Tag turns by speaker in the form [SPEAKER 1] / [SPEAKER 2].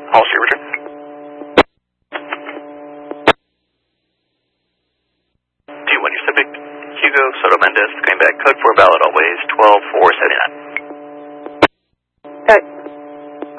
[SPEAKER 1] Hall Street return. Two one, your subject, Hugo Soto Mendez, coming back, code 4 valid always, 12479.